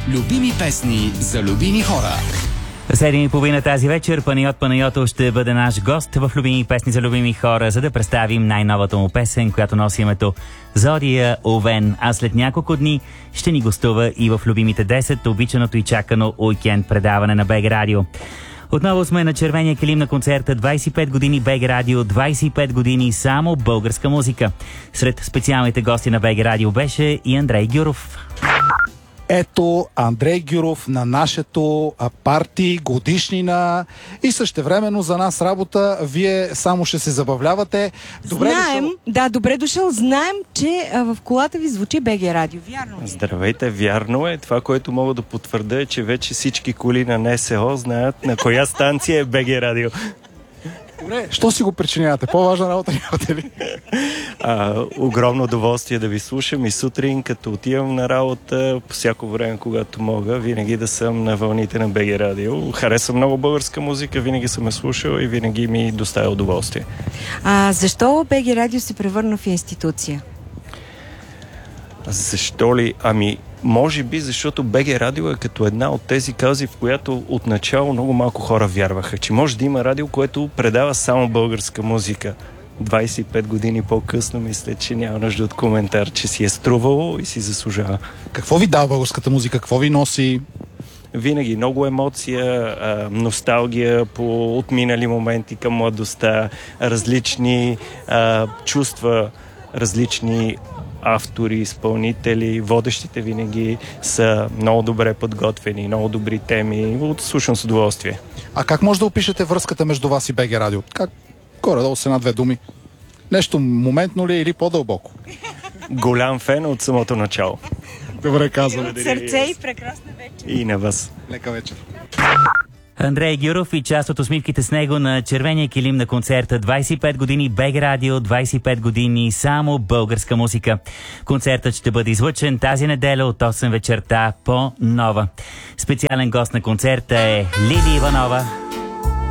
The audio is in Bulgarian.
Любими песни за любими хора. В 7:30 тази вечер Панайот Панайотов ще бъде наш гост в Любими песни за любими хора, за да представим най-новата му песен, която носи името Зодия Овен. А след няколко дни ще ни гостува и в Любимите 10, обичаното и чакано уикенд предаване на БГ Радио. Отново сме на червения килим на концерта 25 години БГ Радио, 25 години само българска музика. Сред специалните гости на БГ Радио беше и Андрей Гюров. Ето Андрей Гюров на нашето парти, годишнина и същевременно за нас работа. Вие само ще се забавлявате. Добре дошъл. Знаем, че в колата ви звучи БГ Радио. Вярно ли? Здравейте, вярно е. Това, което мога да потвърда е, че вече всички коли на НСО знаят на коя станция е БГ Радио. Добре, що си го причинявате? По-важна работа нямате ли? Огромно удоволствие да ви слушам и сутрин, като отивам на работа, по всяко време, когато мога, винаги да съм на вълните на БГ Радио. Харесвам много българска музика, винаги съм я слушал и винаги ми доставя удоволствие. Защо БГ Радио се превърна в институция? Защо ли? Може би, защото БГ Радио е като една от тези каузи, в която отначало много малко хора вярваха, че може да има радио, което предава само българска музика. 25 години по-късно мисля, че няма нужда от коментар, че си е струвало и си заслужава. Какво ви дава българската музика? Какво ви носи? Винаги много емоция, носталгия по отминали моменти към младостта, различни чувства, различни автори, изпълнители, водещите винаги са много добре подготвени, много добри теми. Слушам с удоволствие. А как може да опишете връзката между вас и БГ Радио? Как? Горе-долу с една-две думи. Нещо моментно ли или по-дълбоко? Голям фен от самото начало. Добре казвам. От сърце и прекрасна вечер. И на вас. Лека вечер. Андрей Гюров и част от усмивките с него на червения килим на концерта 25 години БГ Радио, 25 години само българска музика. Концертът ще бъде излъчен тази неделя от 8 вечерта по Нова. Специален гост на концерта е Лили Иванова.